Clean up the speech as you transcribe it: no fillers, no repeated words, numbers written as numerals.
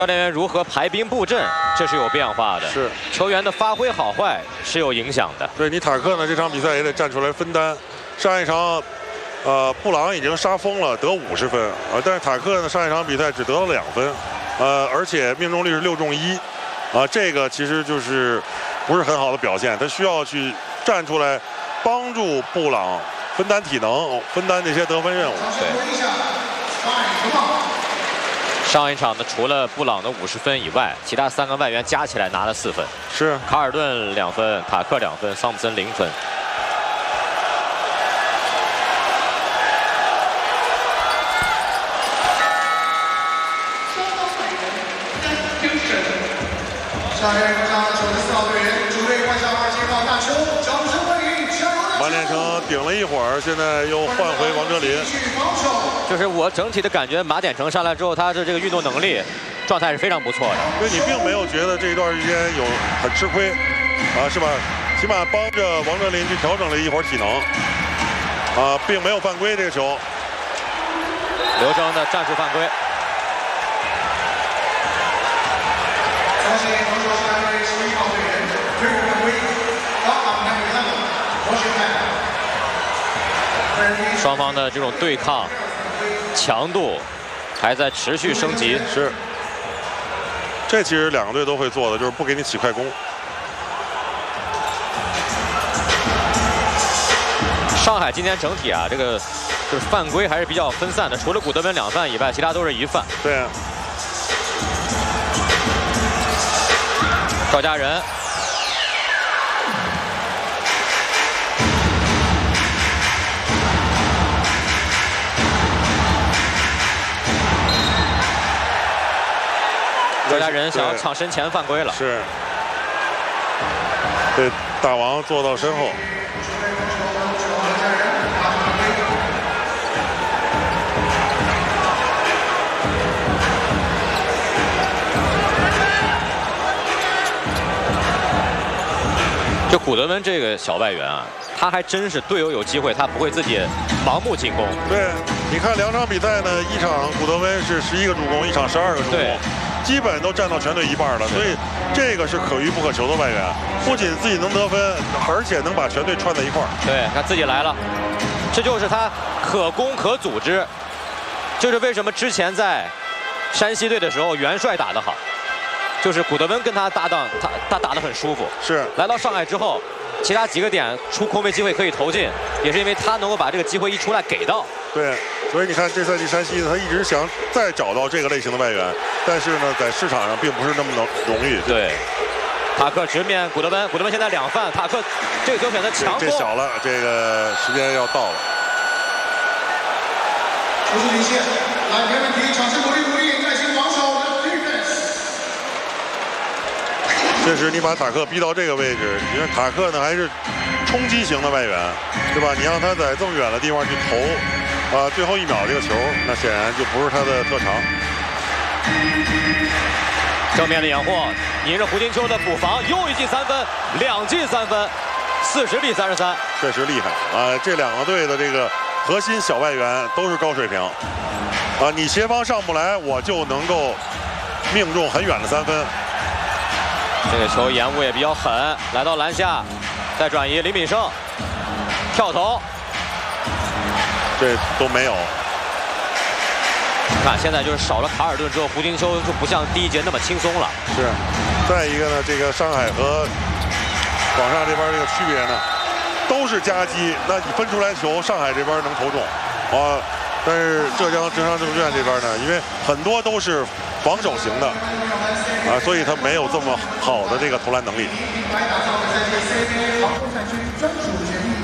教练员如何排兵布阵，这是有变化的。 是球员的发挥好坏是有影响的。 对你塔克呢，这场比赛也得站出来分担。上一场，布朗已经杀疯了，得50分但是塔克呢，上一场比赛只得了2分，而且命中率是6中1，这个其实就是不是很好的表现。他需要去站出来，帮助布朗分担体能，分担这些得分任务。 对。上一场呢，除了布朗的50分以外，其他3个外援加起来拿了4分。 是卡尔顿2分，塔克2分，桑普森0分。 下面上94号队员，主队换上27号大邱，掌声欢迎加油！ 曼联城顶了一会儿，现在又换回王哲林。 就是我整体的感觉，马典成上来之后，他的这个运动能力状态是非常不错的。 因为你并没有觉得这一段时间有很吃亏，是吧？起码帮着王哲林去调整了一会儿体能，并没有犯规这个球。 刘铮的战术犯规。 恭喜防守下队11号队员，队伍犯规， 双方的这种对抗强度还在持续升级。 是，这其实2个队都会做的，就是不给你起快攻。 上海今天整体这个就是犯规还是比较分散的，除了古德温2犯以外，其他都是1犯。 对啊。 赵家人。赵家人想要抢身前犯规了。 是。被大王坐到身后。 就古德温这个小外援他还真是队友有机会，他不会自己盲目进攻。 对，你看2场比赛呢，一场古德温是11个助攻，一场12个助攻，基本都占到全队一半了。所以这个是可遇不可求的外援，不仅自己能得分，而且能把全队串在一块儿。 对，他自己来了，这就是他可攻可组织。就是为什么之前在山西队的时候，元帅打得好。就是古德温跟他搭档，他打得很舒服。 是来到上海之后，其他几个点出空位机会可以投进，也是因为他能够把这个机会一出来给到。 对，所以你看这赛季山西他一直想再找到这个类型的外援，但是呢，在市场上并不是那么容易。 对，塔克直面古德温，古德温现在2犯，塔克这个球选择强攻。 这小了，这个时间要到了。 出出底线，来没问题，掌声鼓励鼓励，耐心防守。 确实，你把塔克逼到这个位置，因为塔克呢还是冲击型的外援，对吧？你让他在这么远的地方去投，最后1秒这个球，那显然就不是他的特长。 正面的掩护，迎着胡金秋的补防，又一记3分，2记3分，40比33， 确实厉害这2个队的这个核心小外援都是高水平你协防上不来，我就能够命中很远的3分。 这个球延误也比较狠，来到篮下，再转移，李敏胜跳投， 这都没有。 你看现在就是少了卡尔顿之后，胡金秋就不像第1节那么轻松了。 是，再一个呢，这个上海和广厦这边这个区别呢，都是夹击，那你分出来球，上海这边能投中但是浙江商证券这边呢，因为很多都是防守型的所以他没有这么好的这个投篮能力。 打造的赛季 CBA 防守赛区专属权益。